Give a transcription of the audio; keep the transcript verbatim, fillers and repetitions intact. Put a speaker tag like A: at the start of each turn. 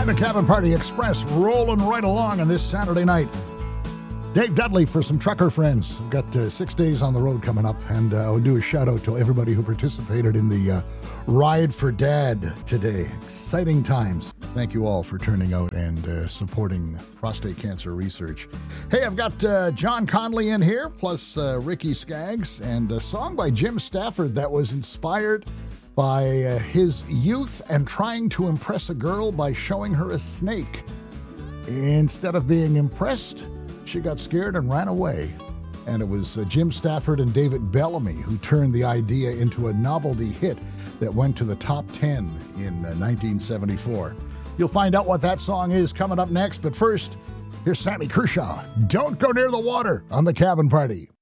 A: And the Cabin Party Express rolling right along on this Saturday night. Dave Dudley for some trucker friends. We've got uh, six days on the road coming up, and uh, I'll do a shout out to everybody who participated in the uh, Ride for Dad today. Exciting times. Thank you all for turning out and uh, supporting prostate cancer research. Hey, I've got uh, John Conley in here, plus uh, Ricky Skaggs, and a song by Jim Stafford that was inspired by uh, his youth and trying to impress a girl by showing her a snake. Instead of being impressed, she got scared and ran away. And it was uh, Jim Stafford and David Bellamy who turned the idea into a novelty hit that went to the top ten in uh, nineteen seventy-four. You'll find out what that song is coming up next, but first, here's Sammy Kershaw. Don't go near the water on the Cabin Party.